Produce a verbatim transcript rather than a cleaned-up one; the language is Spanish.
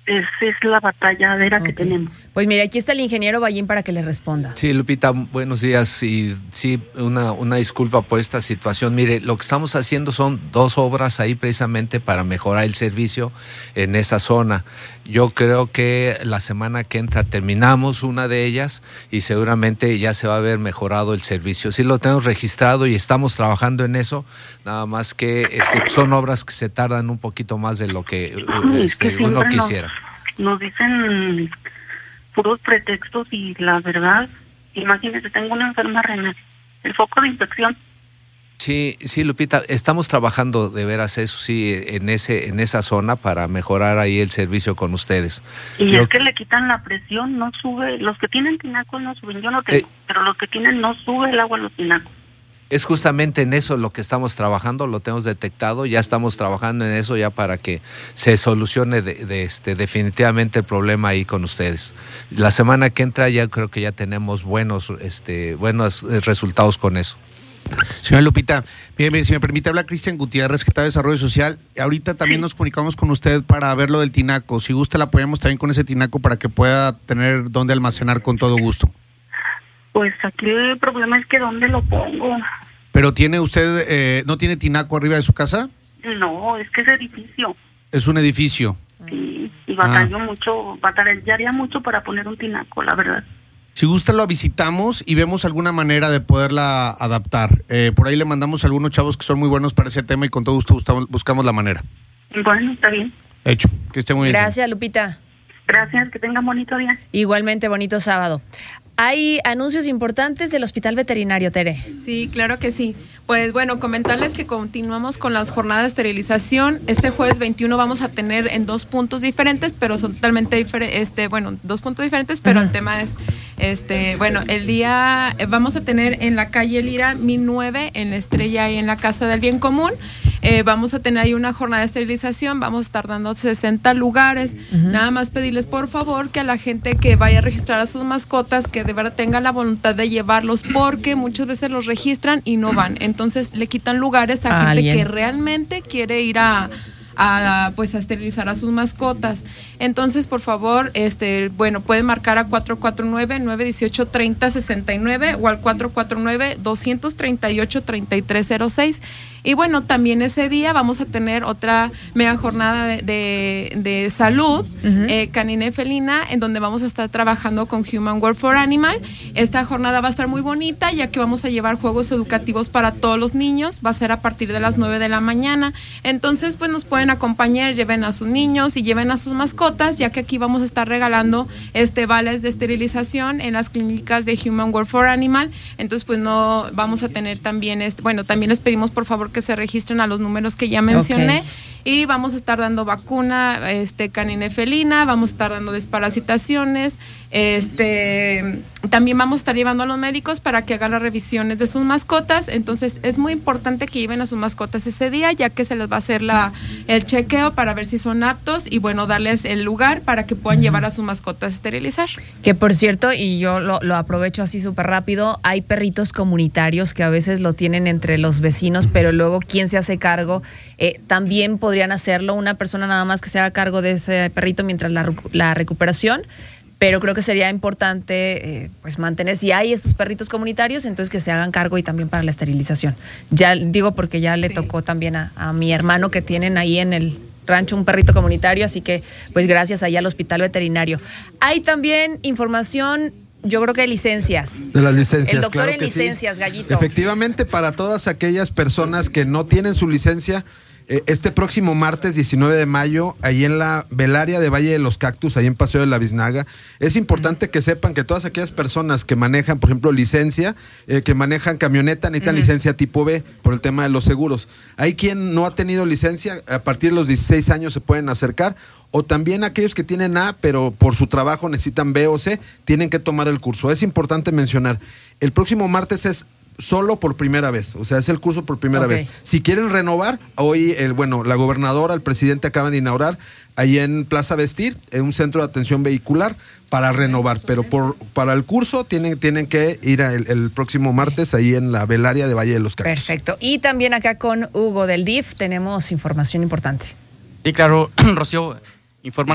esa es la batalladera okay. que tenemos. Pues mire, aquí está el ingeniero Ballín para que le responda. Sí, Lupita, buenos días y sí, una, una disculpa por esta situación. Mire, lo que estamos haciendo son dos obras ahí precisamente para mejorar el servicio en esa zona. Yo creo que la semana que entra terminamos una de ellas y seguramente ya se va a ver mejorado el servicio. Sí lo tenemos registrado y estamos trabajando en eso, nada más que este, son obras que se tardan un poquito más de lo que, este, que uno quisiera. Nos, nos dicen puros pretextos y la verdad, imagínese, tengo una enferma renal, el foco de infección. Sí, sí, Lupita, estamos trabajando de veras eso, sí, en ese, en esa zona para mejorar ahí el servicio con ustedes. Y yo, es que le quitan la presión, no sube, los que tienen tinacos no suben, yo no tengo, eh, pero los que tienen no sube el agua en los tinacos. Es justamente en eso lo que estamos trabajando, lo tenemos detectado, ya estamos trabajando en eso ya para que se solucione de, de este, definitivamente el problema ahí con ustedes. La semana que entra ya creo que ya tenemos buenos, este, buenos resultados con eso. Señora Lupita, mire, si me permite, habla Cristian Gutiérrez, secretario de Desarrollo Social. Ahorita también nos comunicamos con usted para ver lo del tinaco. Si gusta, la apoyamos también con ese tinaco para que pueda tener dónde almacenar con todo gusto. Pues aquí el problema es que ¿dónde lo pongo? ¿Pero tiene usted, eh, no tiene tinaco arriba de su casa? No, es que es edificio. Es un edificio. Sí, y batallo ah. mucho, batallaría mucho para poner un tinaco, la verdad. Si gusta lo visitamos y vemos alguna manera de poderla adaptar. Eh, por ahí le mandamos a algunos chavos que son muy buenos para ese tema y con todo gusto buscamos, buscamos la manera. Bueno, está bien. Hecho, que esté muy bien. Gracias, Lupita. Gracias, que tengan bonito día. Igualmente, bonito sábado. Hay anuncios importantes del Hospital Veterinario, Tere. Sí, claro que sí. Pues bueno, comentarles que continuamos con las jornadas de esterilización. Este jueves veintiuno vamos a tener en dos puntos diferentes, pero son totalmente diferentes, este, bueno, dos puntos diferentes, pero uh-huh. el tema es, este, bueno, el día vamos a tener en la calle Lira mil nueve, en la Estrella y en la Casa del Bien Común. Eh, vamos a tener ahí una jornada de esterilización, vamos a estar dando sesenta lugares. Uh-huh. Nada más pedirles por favor que a la gente que vaya a registrar a sus mascotas, que de verdad tenga la voluntad de llevarlos, porque muchas veces los registran y no van. Entonces le quitan lugares a, a gente alguien que realmente quiere ir a, a pues a esterilizar a sus mascotas. Entonces, por favor, este, bueno, pueden marcar a cuatro cuatro nueve, nueve uno ocho, tres cero seis nueve o al cuatro cuatro nueve, dos tres ocho, tres tres cero seis. Y bueno, también ese día vamos a tener otra mega jornada de, de, de salud uh-huh. eh, canina y felina, en donde vamos a estar trabajando con Human World for Animal. Esta jornada va a estar muy bonita, ya que vamos a llevar juegos educativos para todos los niños. Va a ser a partir de las nueve de la mañana. Entonces, pues nos pueden acompañar, lleven a sus niños y lleven a sus mascotas, ya que aquí vamos a estar regalando este vales de esterilización en las clínicas de Human World for Animal. Entonces, pues no vamos a tener también, este, bueno, también les pedimos por favor que se registren a los números que ya mencioné. Okay. Y vamos a estar dando vacuna este, canina y felina, vamos a estar dando desparasitaciones, este, también vamos a estar llevando a los médicos para que hagan las revisiones de sus mascotas. Entonces es muy importante que lleven a sus mascotas ese día, ya que se les va a hacer la, el chequeo para ver si son aptos y bueno, darles el lugar para que puedan uh-huh. llevar a sus mascotas a esterilizar. Que por cierto, y yo lo, lo aprovecho así súper rápido, hay perritos comunitarios que a veces lo tienen entre los vecinos, pero luego ¿quién se hace cargo? Eh, también podrían hacerlo una persona nada más que se haga cargo de ese perrito mientras la, la recuperación, pero creo que sería importante eh, pues mantener, si hay estos perritos comunitarios, entonces que se hagan cargo y también para la esterilización. Ya digo porque ya le sí. tocó también a, a mi hermano que tienen ahí en el rancho un perrito comunitario, así que pues gracias ahí al Hospital Veterinario. Hay también información, yo creo que de licencias. De las licencias. El doctor claro en que licencias, sí. Gallito. Efectivamente, para todas aquellas personas que no tienen su licencia, este próximo martes diecinueve de mayo, ahí en la velaria de Valle de los Cactus, ahí en Paseo de la Biznaga, es importante que sepan que todas aquellas personas que manejan, por ejemplo, licencia, eh, que manejan camioneta, necesitan uh-huh. licencia tipo B por el tema de los seguros. Hay quien no ha tenido licencia, a partir de los dieciséis años se pueden acercar, o también aquellos que tienen A, pero por su trabajo necesitan B o C, tienen que tomar el curso. Es importante mencionar, el próximo martes es solo por primera vez, o sea, es el curso por primera okay. vez. Si quieren renovar, hoy, el, bueno, la gobernadora, el presidente acaban de inaugurar ahí en Plaza Vestir, en un centro de atención vehicular para renovar, pero por para el curso tienen, tienen que ir el, el próximo martes ahí en la velaria de Valle de los Cactus. Perfecto. Y también acá con Hugo del D I F tenemos información importante. Sí, claro, Rocío, informa